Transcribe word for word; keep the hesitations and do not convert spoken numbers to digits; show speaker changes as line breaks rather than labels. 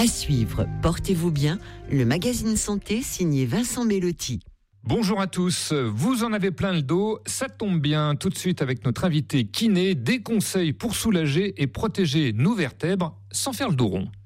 À suivre, portez-vous bien, le magazine santé signé Vincent Mellotti.
Bonjour à tous, vous en avez plein le dos, ça tombe bien, tout de suite avec notre invité kiné, des conseils pour soulager et protéger nos vertèbres sans faire le dos rond.